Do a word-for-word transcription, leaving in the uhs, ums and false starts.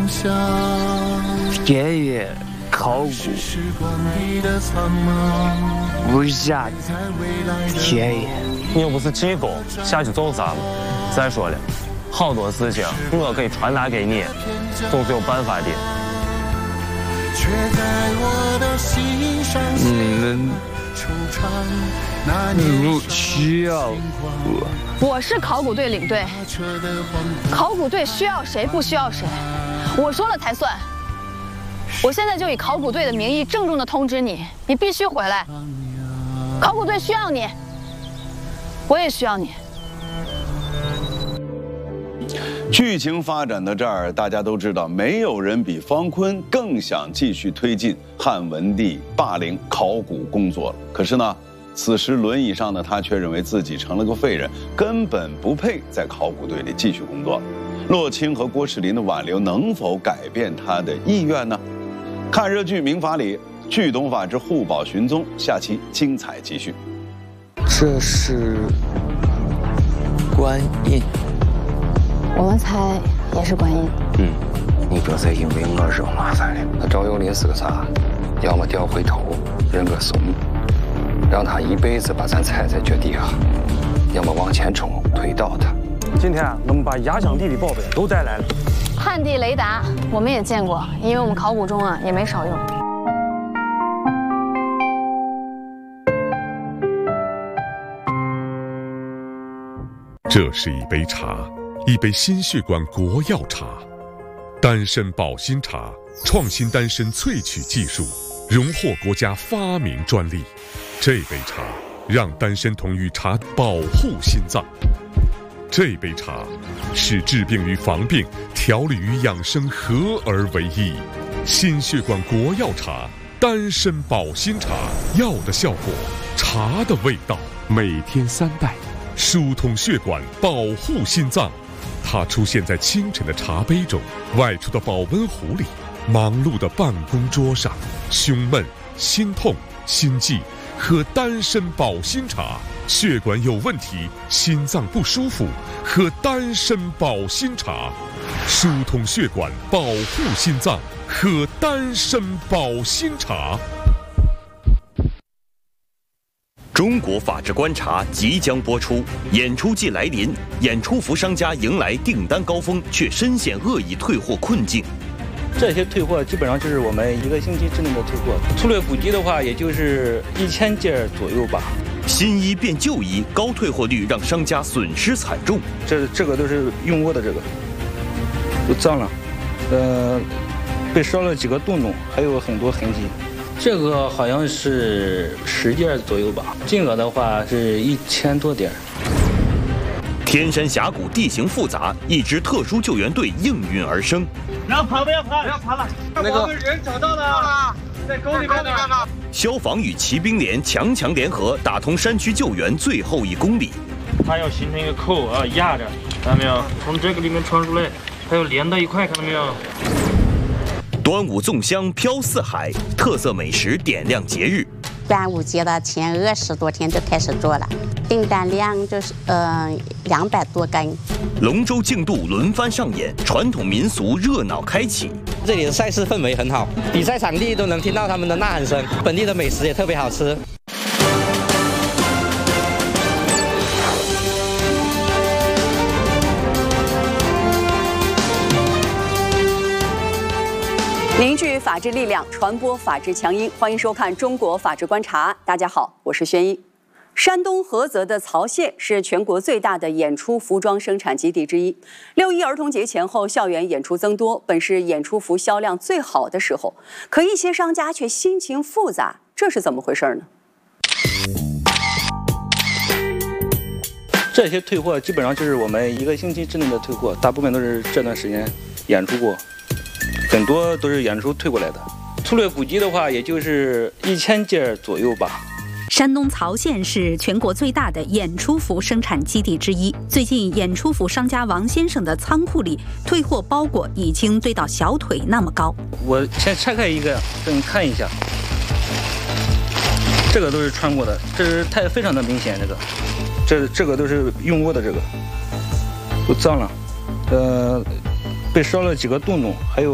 田野考古为啥田野？ 你又不是机构，下去走啥嘛？再说了，好多事情我可以传达给你，总是有办法的。 你们如需要我， 我是考古队领队，考古队需要谁不需要谁，我说了才算。我现在就以考古队的名义郑重地通知你，你必须回来。考古队需要你，我也需要你。 剧情发展到这儿，大家都知道，没有人比方坤更想继续推进汉文帝霸陵考古工作了。可是呢，此时轮椅上的他却认为自己成了个废人，根本不配在考古队里继续工作了。洛清和郭士林的挽留能否改变他的意愿呢？看热剧《明法里》，剧懂法之护宝寻踪，下期精彩继续。 这是观音。 我们猜也是观音。 嗯，你别再因为我惹麻烦了。那赵永林是个啥？要么掉回头认个怂，让他一辈子把咱踩在脚底下；要么往前冲推倒他。 今天我们把压箱底的宝贝都带来了。 旱地雷达我们也见过，因为我们考古中啊也没少用。 这是一杯茶，一杯心血管国药茶，丹参保心茶，创新丹参萃取技术，荣获国家发明专利。这杯茶让丹参同与茶保护心脏。这杯茶是治病与防病、调理与养生合而为一。心血管国药茶，丹参保心茶，药的效果，茶的味道，每天三袋，疏通血管，保护心脏。它出现在清晨的茶杯中，外出的保温壶里，忙碌的办公桌上。胸闷、心痛、心悸，喝丹参保心茶。血管有问题，心脏不舒服，喝丹参保心茶。疏通血管，保护心脏，喝丹参保心茶。 中国法制观察即将播出，演出季来临，演出服商家迎来订单高峰，却深陷恶意退货困境。 这些退货基本上就是我们一个星期之内的退货，粗略估计的话，也就是一千件左右吧。 新衣变旧衣，高退货率让商家损失惨重。 这这个都是用过的，这个都脏了，呃，被烧了几个洞洞，还有很多痕迹。这个好像是十件左右吧，金额的话是一千多点。 天山峡谷地形复杂，一支特殊救援队应运而生。 不要跑，不要跑，不要跑了！那个我们人找到了，在沟里面呢。 消防与骑兵连强强联合，打通山区救援最后一公里。 它要形成一个扣啊，压着，看到没有？从这个里面穿出来，还有连到一块，看到没有？ 端午粽香飘四海，特色美食点亮节日。 端午节的前二十多天就开始做了，订单量就是呃两百多根。 龙舟竞渡轮番上演，传统民俗热闹开启。 这里的赛事氛围很好，比赛场地都能听到他们的呐喊声，本地的美食也特别好吃。 凝聚法治力量，传播法治强音。欢迎收看《中国法治观察》。大家好，我是宣一。山东菏泽的曹县是全国最大的演出服装生产基地之一。六一儿童节前后，校园演出增多，本是演出服销量最好的时候，可一些商家却心情复杂，这是怎么回事呢？ 这些退货基本上就是我们一个星期之内的退货，大部分都是这段时间演出过。很多都是演出退过来的，粗略估计的话，也就是一千件左右吧。 山东曹县是全国最大的演出服生产基地之一。最近，演出服商家王先生的仓库里退货包裹已经堆到小腿那么高。 我先拆开一个，让你看一下，这个都是穿过的，这是太非常的明显，这个，这这个都是用过的，这个都脏了，呃，被烧了几个洞洞，还有。